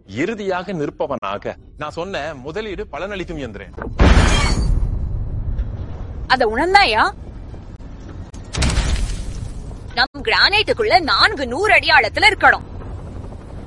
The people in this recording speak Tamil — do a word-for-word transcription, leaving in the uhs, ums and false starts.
இறுதியாக நிற்பவனாக. நான் சொன்ன முதலீடு பலனளிக்கும் என்கிறேன். அத உணர்ந்தாயா? நம் கிரானைட்டுக்குள்ள நான்கு நூறு அடி ஆழத்துல இருக்கணும்.